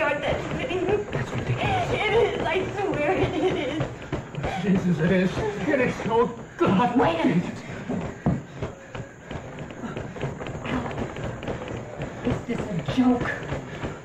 are listening. That's ridiculous. It is, I swear it is. Jesus, it is. It is. Oh, God. Wait a minute. Is this a joke?